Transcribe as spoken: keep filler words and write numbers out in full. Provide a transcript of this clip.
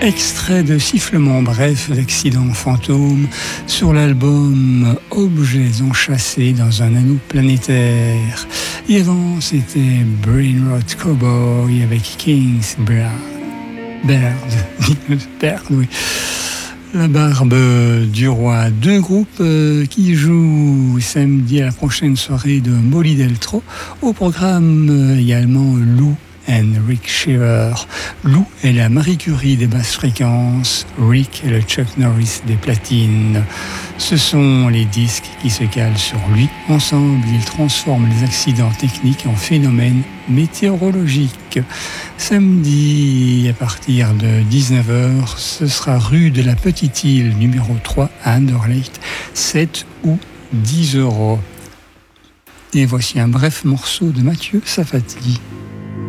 Extrait de sifflement bref d'accident fantôme sur l'album Objets enchâssés dans un anneau planétaire. Et avant, c'était Brainrot Cowboy avec Kings Bird. Bird. Bird, oui. La barbe du roi. Deux groupes euh, qui jouent samedi à la prochaine soirée de Molly Deltro. Au programme euh, également Lou and Rick Shiver. Lou est la Marie Curie des basses fréquences, Rick est le Chuck Norris des platines. Ce sont les disques qui se calent sur lui. Ensemble, ils transforment les accidents techniques en phénomènes météorologiques. Samedi, à partir de dix-neuf heures, ce sera rue de la Petite Île, numéro trois, à Anderlecht, sept ou dix euros. Et voici un bref morceau de Mathieu Safati.